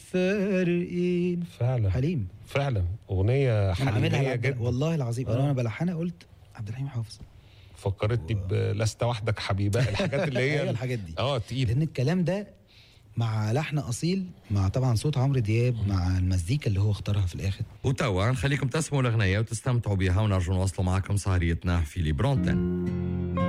فارقين. فعلا حليم فعلا اغنيه حليميه جدا والله العظيم. انا بلحنها قلت عبد الحليم حافظ. فكرتني بلست وحدك حبيبه، الحاجات اللي هي أيوة الحاجات دي تقيل، لان الكلام ده مع لحن اصيل، مع طبعا صوت عمرو دياب، مع المزيكا اللي هو اختارها في الاخر. وتوا نخليكم تسمعوا الاغنيه وتستمتعوا بها، ونرجو نواصلوا معكم سهريتنا في ليبرونتين.